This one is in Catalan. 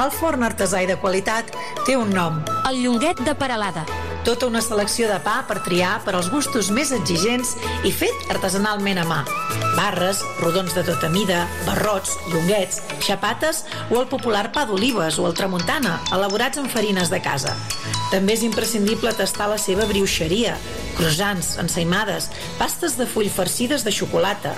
El forn artesà i de qualitat té un nom: El Llonguet de Peralada. Tota una selecció de pa per triar per als gustos més exigents i fet artesanalment a mà. Barres, rodons de tota mida, barrots, llonguets, xapates o el popular pa d'olives o el tramuntana, elaborats amb farines de casa. També és imprescindible tastar la seva brioixeria, croissants, ensaïmades, pastes de full farcides de xocolata,